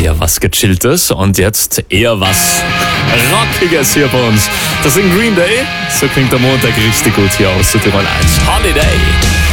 eher was Gechilltes und jetzt eher was Rockiges hier bei uns. Das sind Green Day. So klingt der Montag richtig gut hier aus Südtirol 1. Holiday.